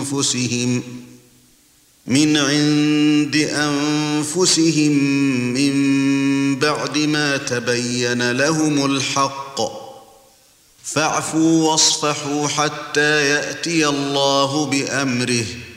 أنفسهم من بعد ما تبين لهم الحق، فاعفوا واصفحوا حتى يأتي الله بأمره،